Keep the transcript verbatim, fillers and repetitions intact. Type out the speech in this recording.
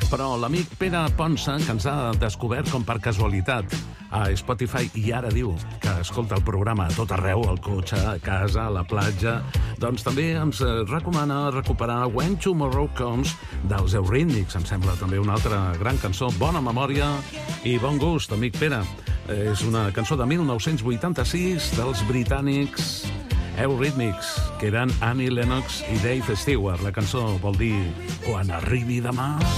Però l'amic Pere Ponsa, que ens ha descobert com per casualitat a Spotify i ara diu que escolta el programa a tot arreu, al cotxe, a casa, a la platja, doncs també ens recomana recuperar When Tomorrow Comes dels Eurythmics. Em sembla també una altra gran cançó. Bona memòria i bon gust, amic Pere. És una cançó de mil nou-cents vuitanta-sis dels britànics Eurythmics, que eren Annie Lennox i Dave Stewart. La cançó vol dir Quan arribi demà.